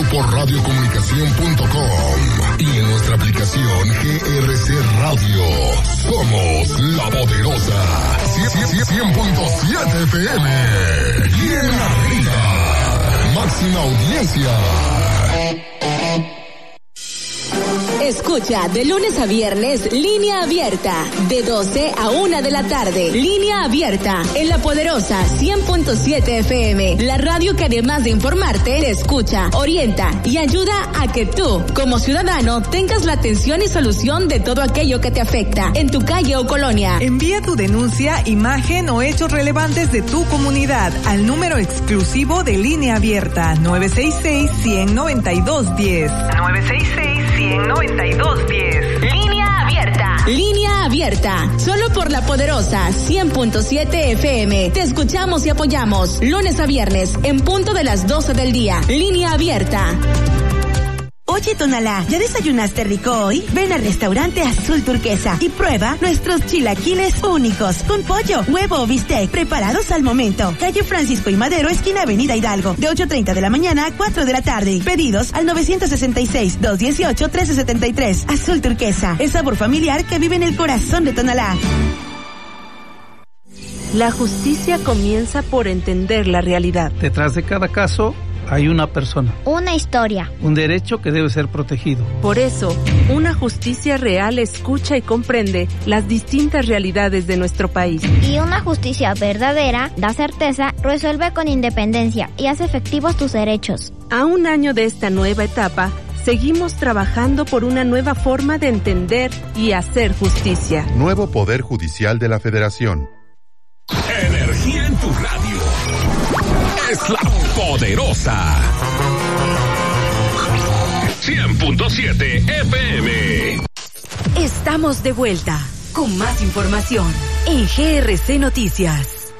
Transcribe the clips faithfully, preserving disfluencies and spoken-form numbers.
por radiocomunicación punto com y en nuestra aplicación G R C Radio. Somos La Poderosa. cien punto siete F M. Bien arriba. Máxima audiencia. Escucha de lunes a viernes Línea Abierta, de doce a una de la tarde. Línea Abierta, en La Poderosa cien punto siete F M. La radio que además de informarte, te escucha, orienta y ayuda a que tú, como ciudadano, tengas la atención y solución de todo aquello que te afecta en tu calle o colonia. Envía tu denuncia, imagen o hechos relevantes de tu comunidad al número exclusivo de Línea Abierta, nueve seis seis, cien, noventa y dos diez. nueve seis seis, cien, noventa y dos diez. Línea Abierta. Línea Abierta. Solo por La Poderosa cien punto siete F M. Te escuchamos y apoyamos. Lunes a viernes, en punto de las doce del día. Línea Abierta. Oye, Tonalá, ¿ya desayunaste rico hoy? Ven al restaurante Azul Turquesa y prueba nuestros chilaquiles únicos, con pollo, huevo o bistec, preparados al momento. Calle Francisco y Madero, esquina Avenida Hidalgo, de ocho treinta de la mañana a cuatro de la tarde. Pedidos al nueve seis seis, dos uno ocho, uno tres siete tres. Azul Turquesa, el sabor familiar que vive en el corazón de Tonalá. La justicia comienza por entender la realidad. Detrás de cada caso hay una persona. Una historia. Un derecho que debe ser protegido. Por eso, una justicia real escucha y comprende las distintas realidades de nuestro país. Y una justicia verdadera da certeza, resuelve con independencia y hace efectivos tus derechos. A un año de esta nueva etapa, seguimos trabajando por una nueva forma de entender y hacer justicia. Nuevo Poder Judicial de la Federación. Energía en tu radio. Es La Poderosa. cien punto siete F M. Estamos de vuelta con más información en G R C Noticias.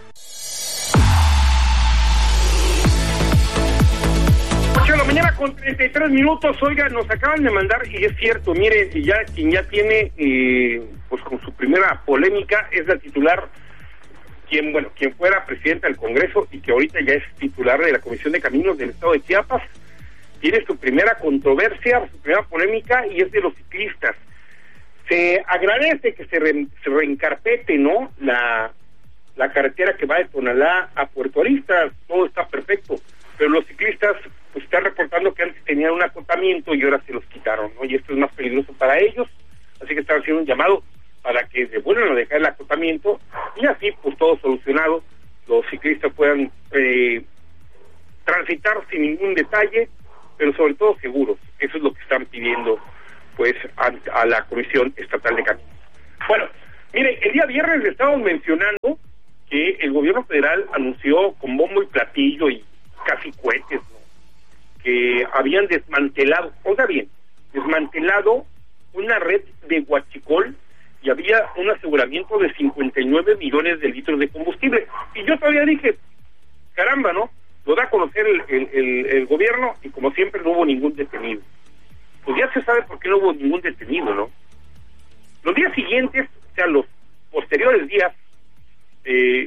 ocho de la mañana con treinta y tres minutos. Oiga, nos acaban de mandar, y es cierto, mire, ya quien ya tiene, eh, pues con su primera polémica, es la titular, quien, bueno, quien fuera presidenta del Congreso y que ahorita ya es titular de la Comisión de Caminos del Estado de Chiapas. Tiene su primera controversia, su primera polémica, y es de los ciclistas. Se agradece que se, re, se reencarpete, ¿no?, la, la carretera que va de Tonalá a Puerto Arista, todo está perfecto, pero los ciclistas pues están reportando que antes tenían un acotamiento y ahora se los quitaron, ¿no?, y esto es más peligroso para ellos, así que están haciendo un llamado para que se vuelvan a dejar el acotamiento y así pues todo solucionado, los ciclistas puedan eh, transitar sin ningún detalle, pero sobre todo seguros. Eso es lo que están pidiendo pues a, a la Comisión Estatal de Caminos. Bueno, mire, el día viernes le estábamos mencionando que el gobierno federal anunció con bombo y platillo y casi cohetes, ¿no?, que habían desmantelado, oiga bien, desmantelado una red de huachicol y había un aseguramiento de cincuenta y nueve millones de litros de combustible. Y yo todavía dije, caramba, ¿no? Lo da a conocer el, el, el, el gobierno y como siempre no hubo ningún detenido. Pues ya se sabe por qué no hubo ningún detenido, ¿no? Los días siguientes, o sea, los posteriores días, eh,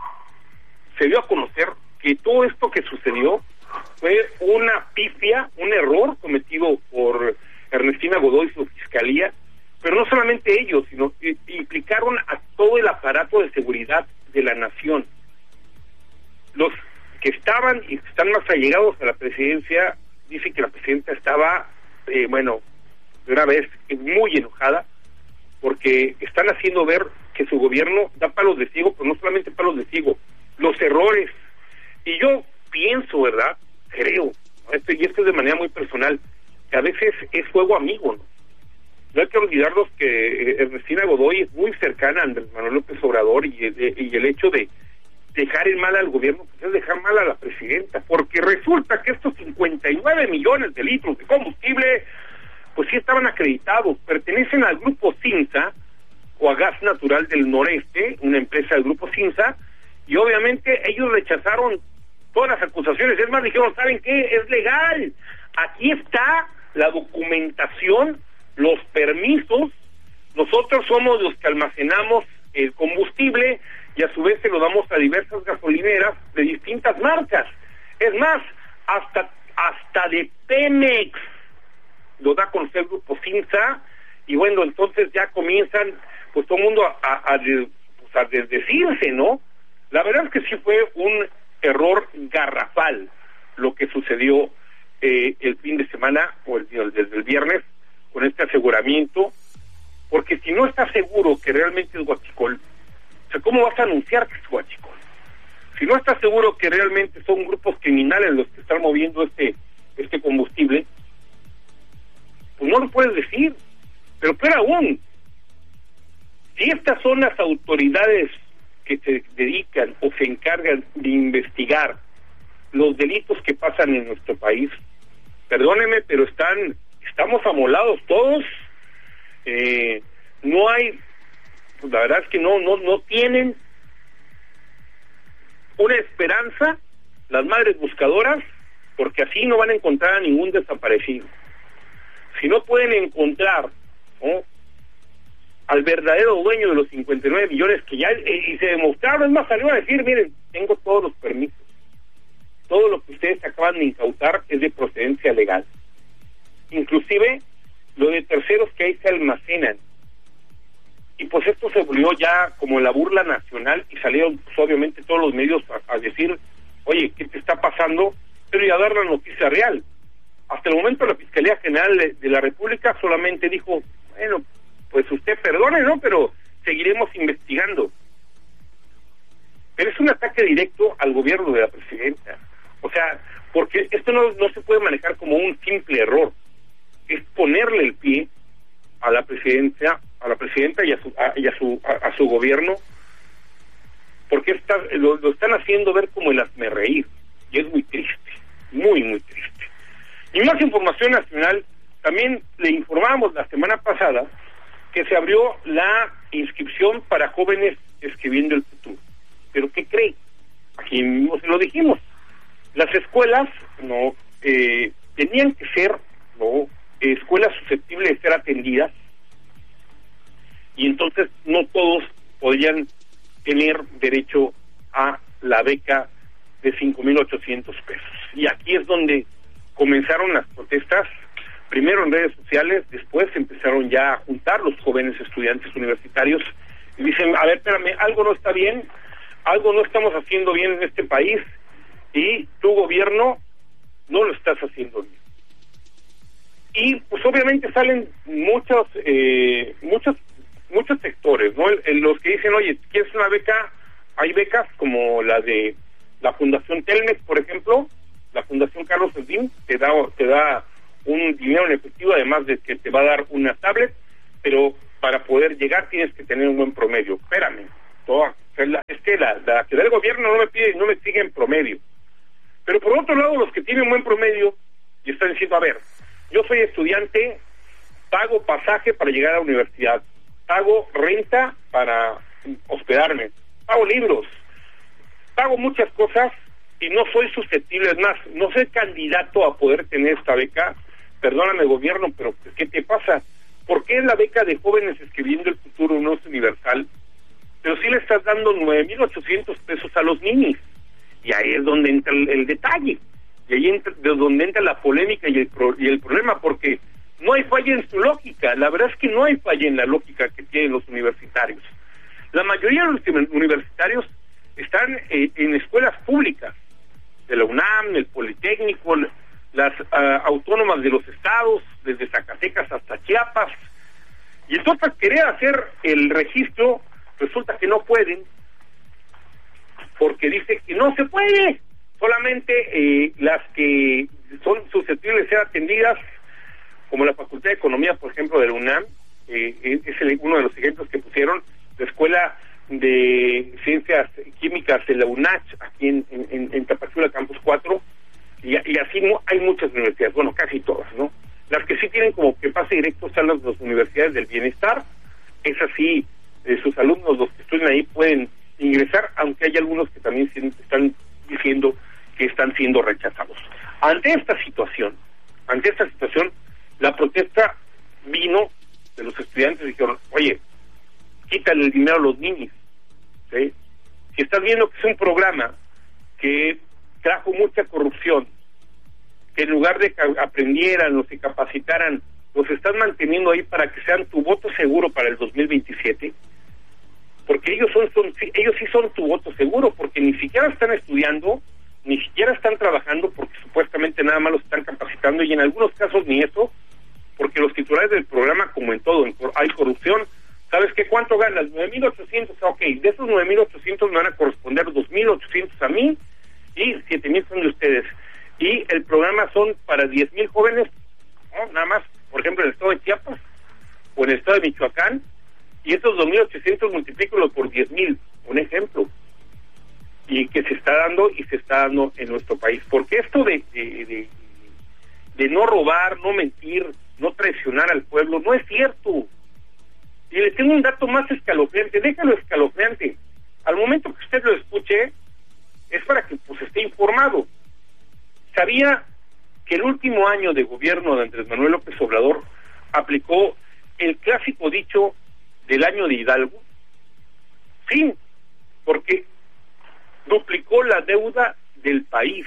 se dio a conocer que todo esto que sucedió fue una pifia, un error cometido por Ernestina Godoy y su fiscalía, pero no solamente ellos, sino que implicaron a todo el aparato de seguridad de la nación. Los que estaban y están más allegados a la presidencia dicen que la presidenta estaba, eh, bueno, de una vez muy enojada, porque están haciendo ver que su gobierno da palos de ciego, pero no solamente palos de ciego, los errores. Y yo pienso, ¿verdad? Creo, ¿no? Esto, y esto es de manera muy personal, que a veces es fuego amigo, ¿no? No hay que olvidarnos que Ernestina Godoy es muy cercana a Andrés Manuel López Obrador y, y el hecho de dejar en mal al gobierno pues es dejar mal a la presidenta, porque resulta que estos cincuenta y nueve millones de litros de combustible pues sí estaban acreditados, pertenecen al grupo Cinza o a Gas Natural del Noreste, una empresa del grupo Cinza, y obviamente ellos rechazaron todas las acusaciones. Es más, dijeron, ¿saben qué? Es legal, aquí está la documentación, los permisos, nosotros somos los que almacenamos el combustible y a su vez se lo damos a diversas gasolineras de distintas marcas. Es más, hasta hasta de Pemex lo da a conocer el grupo Cinza, y bueno, entonces ya comienzan pues todo el mundo a, a, a, de, pues, a desdecirse, ¿no? La verdad es que sí fue un error garrafal lo que sucedió eh, el fin de semana, o el, desde el viernes, con este aseguramiento, porque si no estás seguro que realmente es huachicol, o sea, ¿cómo vas a anunciar que es huachicol? Si no estás seguro que realmente son grupos criminales los que están moviendo este este combustible, pues no lo puedes decir. Pero peor aún, si estas son las autoridades que se dedican o se encargan de investigar los delitos que pasan en nuestro país, perdónenme, pero están estamos amolados todos. Eh, no hay, pues la verdad es que no no no tienen una esperanza las madres buscadoras, porque así no van a encontrar a ningún desaparecido. Si no pueden encontrar, ¿no?, al verdadero dueño de los cincuenta y nueve millones que ya eh, y se demostraron, es más, salió a decir, miren, tengo todos los permisos, todo lo que ustedes acaban de incautar es de procedencia legal, inclusive lo de terceros que ahí se almacenan. Y pues esto se volvió ya como la burla nacional, y salieron pues, obviamente todos los medios a, a decir, oye, ¿qué te está pasando? Pero y a dar la noticia real. Hasta el momento la Fiscalía General de, de la República solamente dijo, bueno, pues usted perdone, ¿no? Pero seguiremos investigando. Pero es un ataque directo al gobierno de la presidenta. O sea, porque esto no, no se puede manejar como un simple error. Es ponerle el pie a la presidencia, a la presidenta y a su a, y a su a, a su gobierno, porque está, lo, lo están haciendo ver como el hazmerreír, y es muy triste, muy muy triste. Y más información nacional, también le informamos la semana pasada que se abrió la inscripción para jóvenes escribiendo el futuro. Pero ¿qué cree? Aquí mismo se lo dijimos, las escuelas no eh, tenían que ser no escuelas susceptibles de ser atendidas, y entonces no todos podían tener derecho a la beca de cinco mil ochocientos pesos. Y aquí es donde comenzaron las protestas, primero en redes sociales, después empezaron ya a juntar los jóvenes estudiantes universitarios y dicen, a ver, espérame, algo no está bien, algo no estamos haciendo bien en este país, y tu gobierno no lo estás haciendo bien. Y pues obviamente salen muchos eh, muchos muchos sectores, ¿no? El, el, los que dicen, oye, ¿quieres una beca? Hay becas como la de la Fundación Telmex, por ejemplo, la Fundación Carlos Slim, te da te da un dinero en efectivo, además de que te va a dar una tablet, pero para poder llegar tienes que tener un buen promedio. Espérame, toda, es que la, la que da el gobierno no me pide, no me sigue en promedio. Pero por otro lado, los que tienen un buen promedio y están diciendo, a ver, yo soy estudiante, pago pasaje para llegar a la universidad, pago renta para hospedarme, pago libros, pago muchas cosas y no soy susceptible, es más, no soy candidato a poder tener esta beca. Perdóname, gobierno, pero ¿qué te pasa? ¿Por qué la beca de jóvenes escribiendo el futuro no es universal? Pero sí le estás dando nueve mil ochocientos pesos a los niños, y ahí es donde entra el, el detalle. Y ahí entra, de donde entra la polémica y el, pro, y el problema, porque no hay falla en su lógica. La verdad es que no hay falla en la lógica que tienen los universitarios. La mayoría de los universitarios están eh, en escuelas públicas, de la UNAM, el Politécnico, las uh, autónomas de los estados, desde Zacatecas hasta Chiapas. Y entonces querer hacer el registro, resulta que no pueden, porque dice que no se puede. Solamente eh, las que son susceptibles de ser atendidas, como la Facultad de Economía, por ejemplo, de la UNAM, eh, es el, uno de los ejemplos que pusieron, la Escuela de Ciencias Químicas de la UNACH, aquí en, en, en Tapachula, Campus cuatro, y, y así no, hay muchas universidades, bueno, casi todas, ¿no? Las que sí tienen como que pase directo son las, las universidades del bienestar, es así, eh, sus alumnos, los que estudian ahí, pueden ingresar, aunque hay algunos que también se, están diciendo que están siendo rechazados. Ante esta situación, ante esta situación, la protesta vino de los estudiantes y dijeron, oye, quítale el dinero a los niños, ¿sí? Si estás viendo que es un programa que trajo mucha corrupción, que en lugar de que aprendieran o se capacitaran, los están manteniendo ahí para que sean tu voto seguro para el dos mil veintisiete, porque ellos son, son ellos sí son tu voto seguro, porque ni siquiera están estudiando, ni siquiera están trabajando, porque supuestamente nada más los están capacitando, y en algunos casos ni eso, porque los titulares del programa, como en todo, hay corrupción. ¿Sabes qué? ¿Cuánto ganas? nueve mil ochocientos, ok, de esos nueve mil ochocientos me van a corresponder dos mil ochocientos a mí y siete mil son de ustedes. Y el programa son para diez mil jóvenes, ¿no? Nada más, por ejemplo, en el estado de Chiapas o en el estado de Michoacán, y esos dos mil ochocientos multiplícalos por diez mil, un ejemplo, y que se está dando y se está dando en nuestro país. Porque esto de, de, de, de no robar, no mentir, no traicionar al pueblo, no es cierto. Y le tengo un dato más escalofriante, déjalo escalofriante. Al momento que usted lo escuche, es para que pues esté informado. ¿Sabía que el último año de gobierno de Andrés Manuel López Obrador aplicó el clásico dicho del año de Hidalgo? Sí, porque duplicó la deuda del país.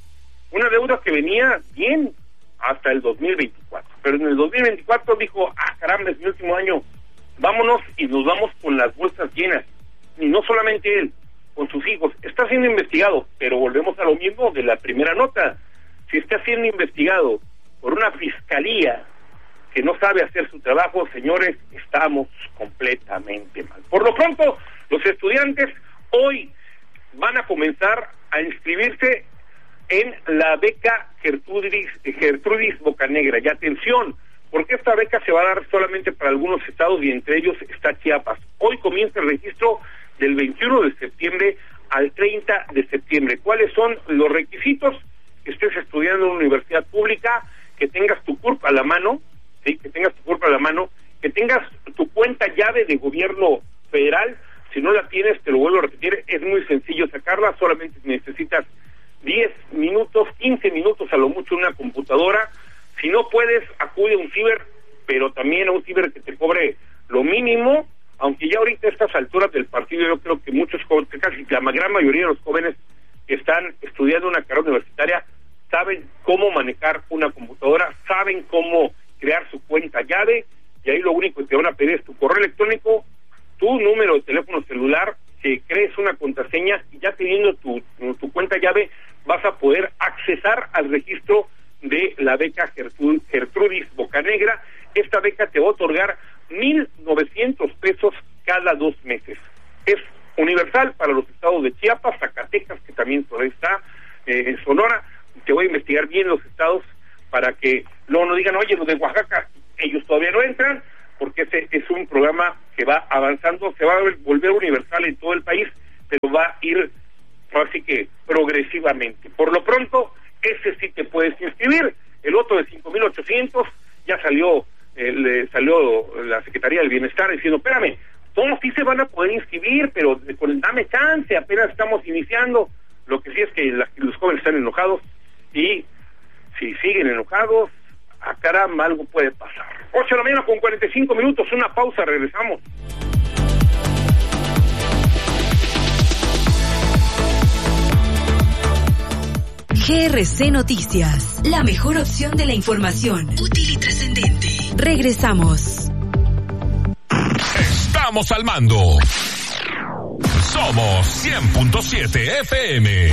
Una deuda que venía bien hasta el dos mil veinticuatro. Pero en el dos mil veinticuatro dijo, ah, caramba, es mi último año, vámonos y nos vamos con las bolsas llenas. Y no solamente él, con sus hijos. Está siendo investigado, pero volvemos a lo mismo de la primera nota. Si está siendo investigado por una fiscalía que no sabe hacer su trabajo, señores, estamos completamente mal. Por lo pronto, los estudiantes hoy van a comenzar a inscribirse en la beca Gertrudis, Gertrudis Bocanegra. Y atención, porque esta beca se va a dar solamente para algunos estados y entre ellos está Chiapas. Hoy comienza el registro del veintiuno de septiembre al treinta de septiembre. ¿Cuáles son los requisitos? Que estés estudiando en una universidad pública, que tengas tu C U R P a la mano, ¿sí? que tengas tu C U R P a la mano, que tengas tu cuenta llave de gobierno federal. Si no la tienes, te lo vuelvo a repetir, es muy sencillo sacarla, solamente necesitas diez minutos, quince minutos a lo mucho una computadora. Si no puedes, acude a un ciber, pero también a un ciber que te cobre lo mínimo, aunque ya ahorita a estas alturas del partido yo creo que muchos jóvenes, casi la gran mayoría de los jóvenes que están estudiando una carrera universitaria saben cómo manejar una computadora, saben cómo crear su cuenta llave, y ahí lo único que te van a pedir es tu correo electrónico, tu número de teléfono celular, que crees una contraseña, y ya teniendo tu, tu cuenta llave vas a poder accesar al registro de la beca Gertrud, Gertrudis Bocanegra. Esta beca te va a otorgar mil novecientos pesos cada dos meses. Es universal para los estados de Chiapas, Zacatecas, que también por ahí está, eh, en Sonora. Te voy a investigar bien los estados para que luego no digan, oye, los de Oaxaca, ellos todavía no entran, porque ese es un programa que va avanzando, se va a volver universal en todo el país, pero va a ir así que progresivamente. Por lo pronto, ese sí te puedes inscribir. El otro de cinco mil ochocientos ya salió, eh, le salió la Secretaría del Bienestar diciendo, espérame, todos sí se van a poder inscribir, pero con, dame chance, apenas estamos iniciando. Lo que sí es que la, los jóvenes están enojados, y si siguen enojados, a caramba, algo puede pasar. ocho de la mañana con cuarenta y cinco minutos, una pausa, regresamos. G R C Noticias, la mejor opción de la información, útil y trascendente. Regresamos. Estamos al mando. Somos cien punto siete F M.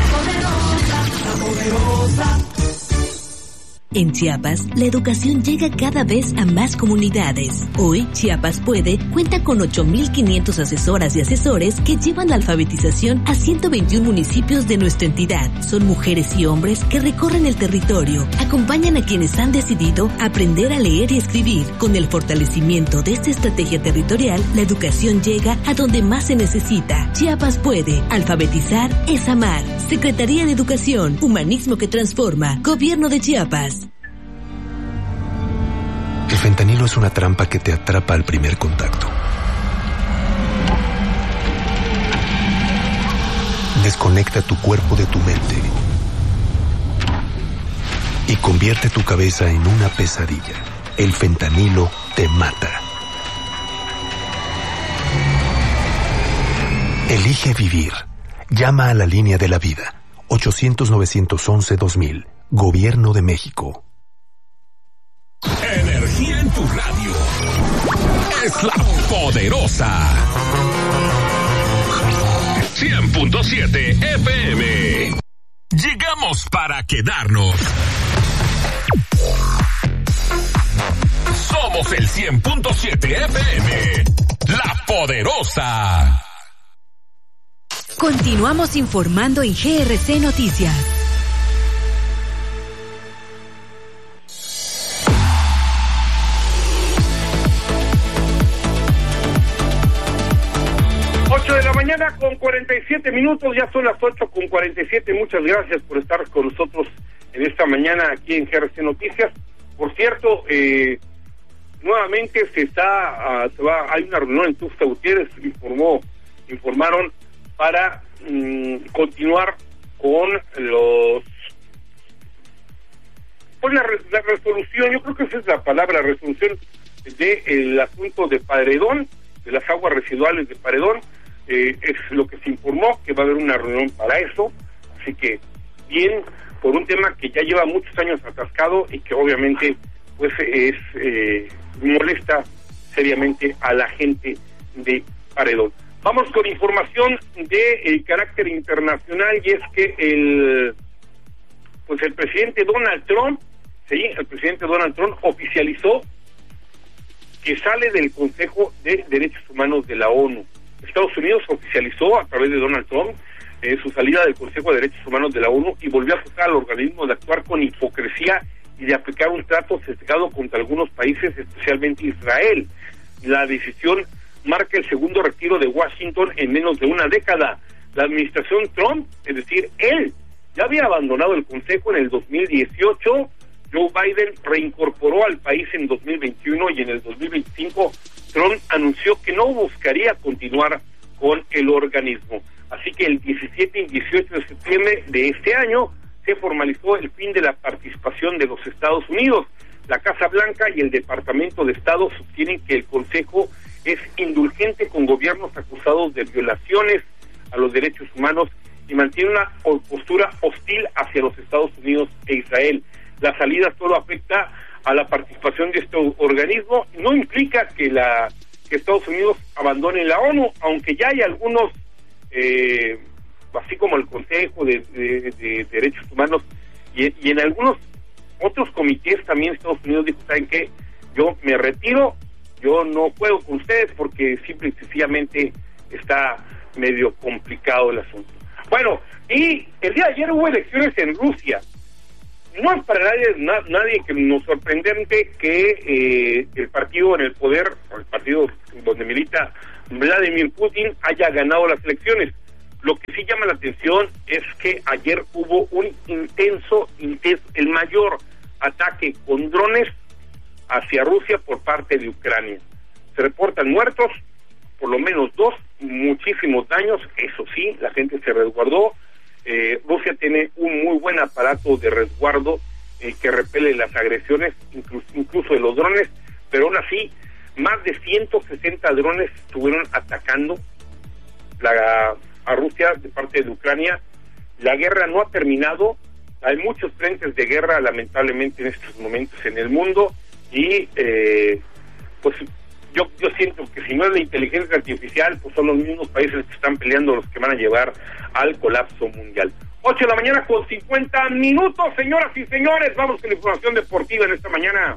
En Chiapas, la educación llega cada vez a más comunidades. Hoy, Chiapas Puede cuenta con ocho mil quinientos asesoras y asesores que llevan la alfabetización a ciento veintiún municipios de nuestra entidad. Son mujeres y hombres que recorren el territorio, acompañan a quienes han decidido aprender a leer y escribir. Con el fortalecimiento de esta estrategia territorial, la educación llega a donde más se necesita. Chiapas Puede. Alfabetizar es amar. Secretaría de Educación, Humanismo que Transforma. Gobierno de Chiapas. El fentanilo es una trampa que te atrapa al primer contacto. Desconecta tu cuerpo de tu mente y convierte tu cabeza en una pesadilla. El fentanilo te mata. Elige vivir. Llama a la línea de la vida. ochocientos, novecientos once, dos mil. Gobierno de México. Energía en tu radio. Es la poderosa. cien punto siete F M. Llegamos para quedarnos. Somos el cien punto siete F M. La poderosa. Continuamos informando en G R C Noticias. ocho de la mañana con cuarenta y siete minutos, ya son las ocho con cuarenta y siete. Muchas gracias por estar con nosotros en esta mañana aquí en G R C Noticias. Por cierto, eh, nuevamente se está, uh, se va, hay una reunión en Tuxtla Gutiérrez, informó, informaron para um, continuar con los, pues la, la resolución, yo creo que esa es la palabra, resolución del asunto de Paredón, de las aguas residuales de Paredón. Eh, es lo que se informó, que va a haber una reunión para eso, así que bien, por un tema que ya lleva muchos años atascado y que obviamente pues es eh, molesta seriamente a la gente de Paredón. Vamos con información de eh, carácter internacional, y es que el pues el presidente Donald Trump, sí, el presidente Donald Trump oficializó que sale del Consejo de Derechos Humanos de la ONU. Estados Unidos oficializó a través de Donald Trump eh, su salida del Consejo de Derechos Humanos de la ONU y volvió a acusar al organismo de actuar con hipocresía y de aplicar un trato sesgado contra algunos países, especialmente Israel. La decisión marca el segundo retiro de Washington en menos de una década. La administración Trump, es decir, él, ya había abandonado el Consejo en el dos mil dieciocho. Joe Biden reincorporó al país en dos mil veintiuno y en el dos mil veinticinco Trump anunció que no buscaría continuar con el organismo. Así que el diecisiete y dieciocho de septiembre de este año se formalizó el fin de la participación de los Estados Unidos. La Casa Blanca y el Departamento de Estado sostienen que el Consejo es indulgente con gobiernos acusados de violaciones a los derechos humanos y mantiene una postura hostil hacia los Estados Unidos e Israel. La salida solo afecta a la participación de este organismo, no implica que la que Estados Unidos abandone la ONU, aunque ya hay algunos, eh, así como el Consejo de, de, de Derechos Humanos y, y en algunos otros comités también Estados Unidos dijo, ¿saben qué? Yo me retiro, yo no puedo con ustedes porque simple y sencillamente está medio complicado el asunto. Bueno, y el día de ayer hubo elecciones en Rusia. No es para nadie, na, nadie que nos sorprendente que eh, el partido en el poder, el partido donde milita Vladimir Putin, haya ganado las elecciones. Lo que sí llama la atención es que ayer hubo un intenso, intenso, el mayor ataque con drones hacia Rusia por parte de Ucrania. Se reportan muertos, por lo menos dos, muchísimos daños, eso sí, la gente se resguardó. Eh, Rusia tiene un muy buen aparato de resguardo eh, que repele las agresiones, incluso, incluso de los drones, pero aún así, más de ciento sesenta drones estuvieron atacando la, a Rusia de parte de Ucrania. La guerra no ha terminado, hay muchos frentes de guerra lamentablemente en estos momentos en el mundo y eh, pues yo yo siento que si no es la inteligencia artificial, pues son los mismos países que están peleando los que van a llevar al colapso mundial. ocho de la mañana con cincuenta minutos, señoras y señores, vamos con la información deportiva en esta mañana.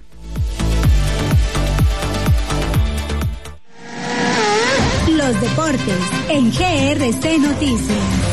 Los deportes en G R C Noticias.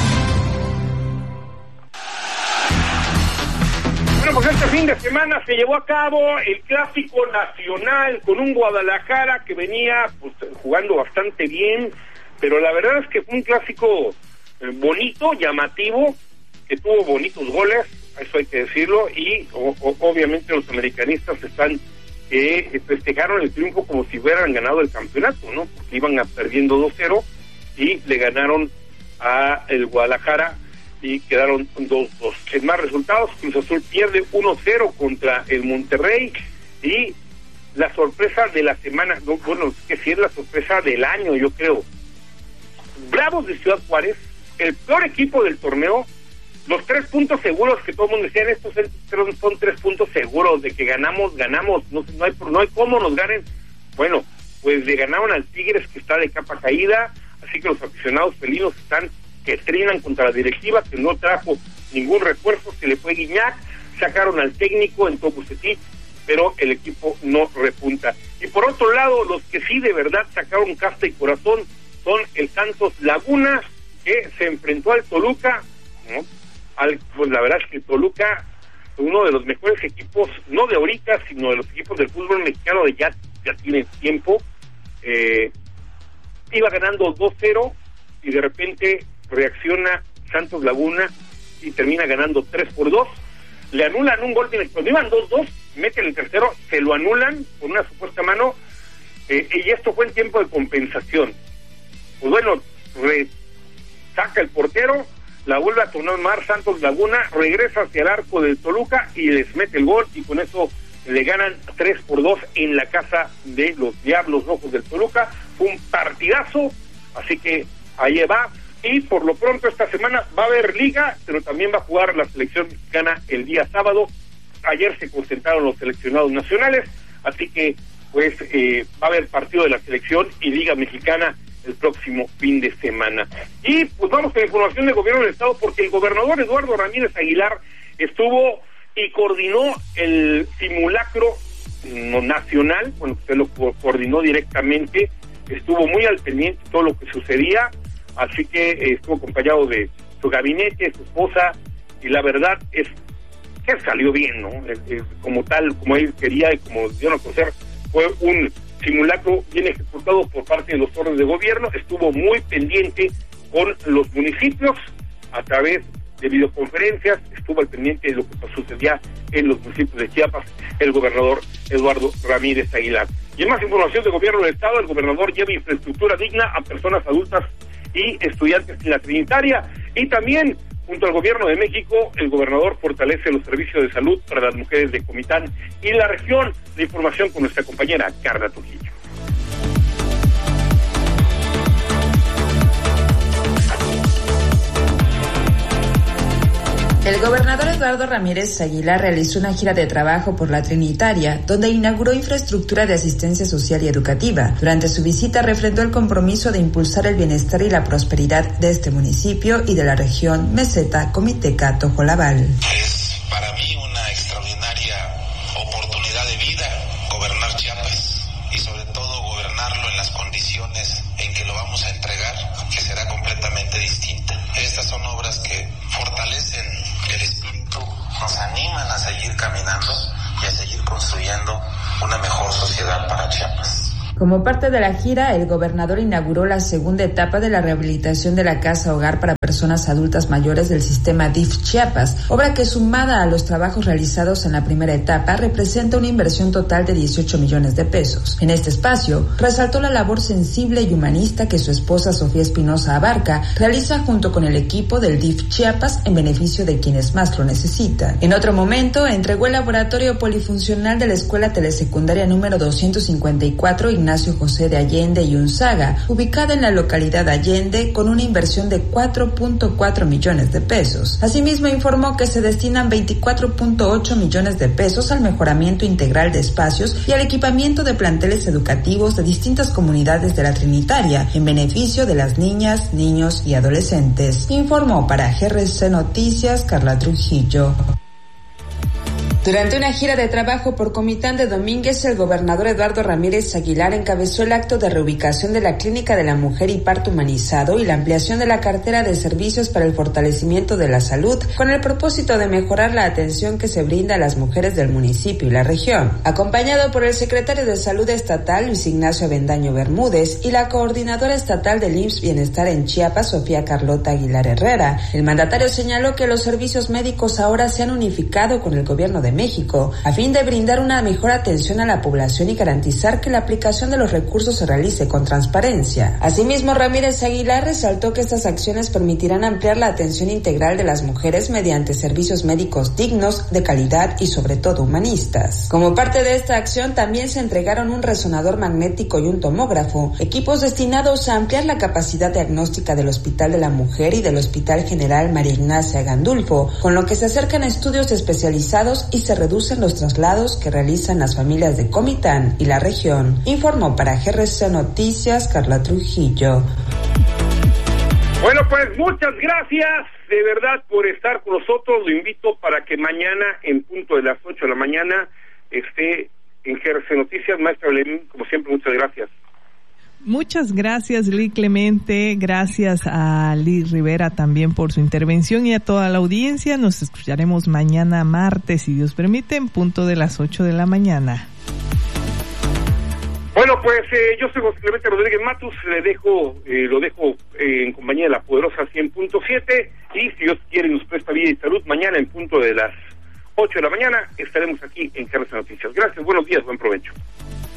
Bueno, pues este fin de semana se llevó a cabo el Clásico Nacional con un Guadalajara que venía pues, jugando bastante bien, pero la verdad es que fue un clásico eh, bonito, llamativo, que tuvo bonitos goles, eso hay que decirlo, y o, o, obviamente los americanistas están que eh, festejaron el triunfo como si hubieran ganado el campeonato, ¿no? Porque iban a perdiendo dos cero y le ganaron a el Guadalajara y quedaron dos dos. En más resultados, Cruz Azul pierde uno cero contra el Monterrey y la sorpresa de la semana, no, bueno, que sí es la sorpresa del año, yo creo. Bravos de Ciudad Juárez, el peor equipo del torneo, los tres puntos seguros que todo el mundo decía, estos son, son tres puntos seguros de que ganamos, ganamos, no, no hay no hay cómo nos ganen. Bueno, pues le ganaron al Tigres, que está de capa caída, así que los aficionados felinos están que trinan contra la directiva, que no trajo ningún refuerzo, se le fue Guiñac, sacaron al técnico en Bucetich, pero el equipo no repunta. Y por otro lado, los que sí de verdad sacaron casta y corazón son el Santos Laguna, que se enfrentó al Toluca, ¿no? Al, pues la verdad es que Toluca, uno de los mejores equipos, no de ahorita, sino de los equipos del fútbol mexicano de ya, ya tiene tiempo, eh, iba ganando dos cero y de repente reacciona Santos Laguna y termina ganando tres por dos. Le anulan un gol, cuando iban dos dos, meten el tercero, se lo anulan con una supuesta mano, eh, y esto fue en tiempo de compensación. Pues bueno, re, saca el portero, la vuelve a tomar Santos Laguna, regresa hacia el arco del Toluca y les mete el gol, y con eso le ganan tres por dos en la casa de los Diablos Rojos del Toluca. Fue un partidazo, así que ahí va. Y por lo pronto esta semana va a haber liga, pero también va a jugar la selección mexicana el día sábado. Ayer se concentraron los seleccionados nacionales, así que pues eh, va a haber partido de la selección y liga mexicana el próximo fin de semana. Y pues vamos con la información del gobierno del estado, porque el gobernador Eduardo Ramírez Aguilar estuvo y coordinó el simulacro no, nacional, bueno, usted lo co- coordinó directamente, estuvo muy al pendiente de todo lo que sucedía, así que eh, estuvo acompañado de su gabinete, su esposa, y la verdad es que salió bien, ¿no? Es, es, como tal, como él quería y como dieron a conocer, fue un simulacro bien ejecutado por parte de los órdenes de gobierno, estuvo muy pendiente con los municipios a través de videoconferencias, estuvo al pendiente de lo que sucedía en los municipios de Chiapas el gobernador Eduardo Ramírez Aguilar. Y en más información del gobierno del estado, el gobernador lleva infraestructura digna a personas adultas y estudiantes en la Trinitaria, y también junto al gobierno de México, el gobernador fortalece los servicios de salud para las mujeres de Comitán y la región. La información con nuestra compañera Carla Trujillo. El gobernador Eduardo Ramírez Aguilar realizó una gira de trabajo por la Trinitaria, donde inauguró infraestructura de asistencia social y educativa. Durante su visita refrendó el compromiso de impulsar el bienestar y la prosperidad de este municipio y de la región Meseta, Comiteca, Tojolabal. Es para mí una extraordinaria oportunidad de vida gobernar Chiapas, y sobre todo gobernarlo en las condiciones en que lo vamos a entregar, que será completamente distinta. Estas son obras que fortalecen el espíritu, nos animan a seguir caminando y a seguir construyendo una mejor sociedad para Chiapas. Como parte de la gira, el gobernador inauguró la segunda etapa de la rehabilitación de la Casa Hogar para personas adultas mayores del sistema D I F Chiapas, obra que sumada a los trabajos realizados en la primera etapa representa una inversión total de dieciocho millones de pesos. En este espacio, resaltó la labor sensible y humanista que su esposa Sofía Espinosa Abarca realiza junto con el equipo del D I F Chiapas en beneficio de quienes más lo necesitan. En otro momento, entregó el laboratorio polifuncional de la Escuela Telesecundaria número doscientos cincuenta y cuatro Ignacio José de Allende y Unzaga, ubicada en la localidad Allende, con una inversión de cuatro punto cuatro millones de pesos. Asimismo, informó que se destinan veinticuatro punto ocho millones de pesos al mejoramiento integral de espacios y al equipamiento de planteles educativos de distintas comunidades de la Trinitaria, en beneficio de las niñas, niños y adolescentes. Informó para G R C Noticias Carla Trujillo. Durante una gira de trabajo por Comitán de Domínguez, el gobernador Eduardo Ramírez Aguilar encabezó el acto de reubicación de la Clínica de la Mujer y Parto Humanizado y la ampliación de la cartera de servicios para el fortalecimiento de la salud, con el propósito de mejorar la atención que se brinda a las mujeres del municipio y la región. Acompañado por el secretario de Salud Estatal, Luis Ignacio Avendaño Bermúdez, y la coordinadora estatal del I M S S Bienestar en Chiapas, Sofía Carlota Aguilar Herrera, el mandatario señaló que los servicios médicos ahora se han unificado con el gobierno de de México, a fin de brindar una mejor atención a la población y garantizar que la aplicación de los recursos se realice con transparencia. Asimismo, Ramírez Aguilar resaltó que estas acciones permitirán ampliar la atención integral de las mujeres mediante servicios médicos dignos, de calidad y sobre todo humanistas. Como parte de esta acción, también se entregaron un resonador magnético y un tomógrafo, equipos destinados a ampliar la capacidad diagnóstica del Hospital de la Mujer y del Hospital General María Ignacia Gandulfo, con lo que se acercan estudios especializados y se reducen los traslados que realizan las familias de Comitán y la región, informó para G R C Noticias Carla Trujillo. Bueno, pues muchas gracias de verdad por estar con nosotros. Lo invito para que mañana en punto de las ocho de la mañana esté en G R C Noticias. Maestra Belén, como siempre, muchas gracias. Muchas gracias, Lee Clemente. Gracias a Lee Rivera también por su intervención y a toda la audiencia. Nos escucharemos mañana martes, si Dios permite, en punto de las ocho de la mañana. Bueno, pues eh, yo soy José Clemente Rodríguez Matus, le dejo, eh, lo dejo eh, en compañía de la poderosa cien punto siete y si Dios quiere nos presta vida y salud, mañana en punto de las ocho de la mañana estaremos aquí en G R C Noticias. Gracias, buenos días, buen provecho.